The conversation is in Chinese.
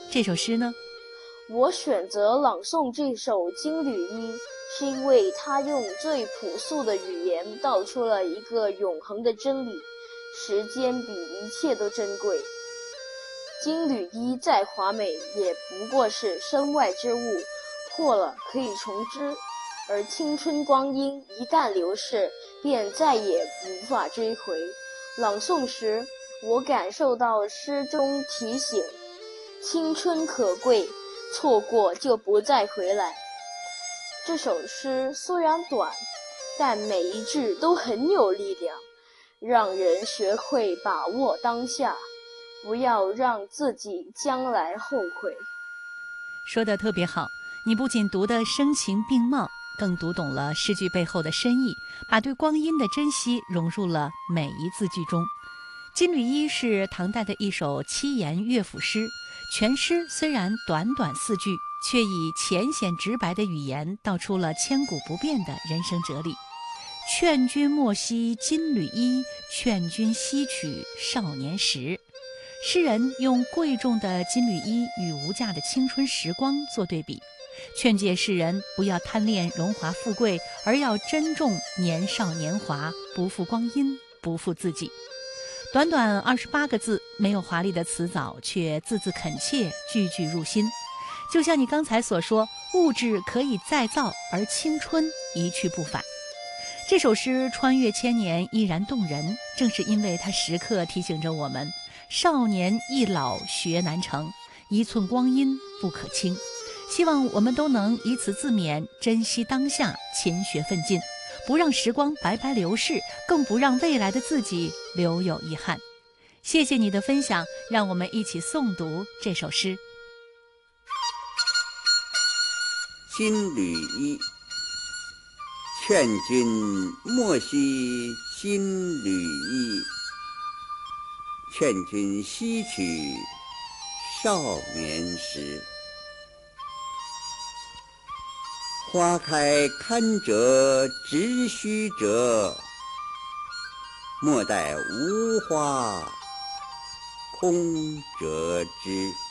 这首诗呢？ 我选择朗诵这首《金缕衣》，是因为它用最朴素的语言道出了一个永恒的真理：时间比一切都珍贵。金缕衣再华美，也不过是身外之物，破了可以重织，而青春光阴一旦流逝，便再也无法追回。朗诵时，我感受到诗中提醒：青春可贵，错过就不再回来。这首诗虽然短，但每一句都很有力量，让人学会把握当下，不要让自己将来后悔。 说得特别好，你不仅读得声情并茂，更读懂了诗句背后的深意，把对光阴的珍惜融入了每一字句中。金缕衣是唐代的一首七言乐府诗，全诗虽然短短4句，却以浅显直白的语言道出了千古不变的人生哲理。劝君莫惜金缕衣，劝君惜取少年时。诗人用贵重的金缕衣与无价的青春时光做对比，劝诫世人不要贪恋荣华富贵，而要珍重年少年华，不负光阴，不负自己。短短28个字，没有华丽的词藻，却字字恳切，句句入心。就像你刚才所说，物质可以再造，而青春一去不返。这首诗穿越千年依然动人，正是因为它时刻提醒着我们，少年易老学难成，一寸光阴不可轻。希望我们都能以此自勉，珍惜当下，勤学奋进，不让时光白白流逝，更不让未来的自己留有遗憾。谢谢你的分享，让我们一起诵读这首诗。 金缕衣，劝君莫惜金缕衣，劝君惜取少年时。花开堪折直须折，莫待无花空折枝。